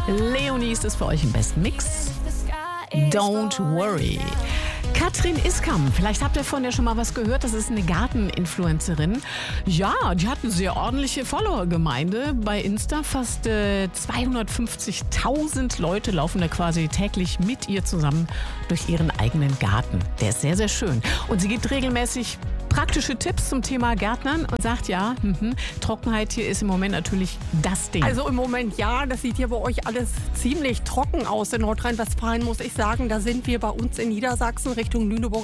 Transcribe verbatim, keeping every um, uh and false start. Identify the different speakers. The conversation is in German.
Speaker 1: Leonie ist es für euch im besten Mix. Don't worry. Katrin Iskam, vielleicht habt ihr von der schon mal was gehört, das ist eine Garteninfluencerin. Ja, die hat eine sehr ordentliche Follower-Gemeinde bei Insta. Fast äh, zweihundertfünfzigtausend Leute laufen da quasi täglich mit ihr zusammen durch ihren eigenen Garten. Der ist sehr, sehr schön. Und sie gibt regelmäßig praktische Tipps zum Thema Gärtnern und sagt, ja, mh, Trockenheit hier ist im Moment natürlich das Ding.
Speaker 2: Also im Moment ja, das sieht hier bei euch alles ziemlich trocken aus in Nordrhein-Westfalen, muss ich sagen. Da sind wir bei uns in Niedersachsen Richtung Lüneburg